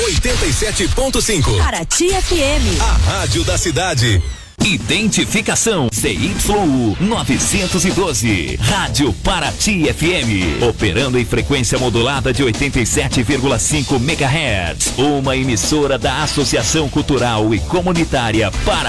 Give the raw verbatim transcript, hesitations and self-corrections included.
oitenta e sete ponto cinco. Paraty F M. A rádio da cidade. Identificação C Y U novecentos e doze, Rádio Paraty F M, operando em frequência modulada de oitenta e sete vírgula cinco megahertz, uma emissora da Associação Cultural e Comunitária Paraty.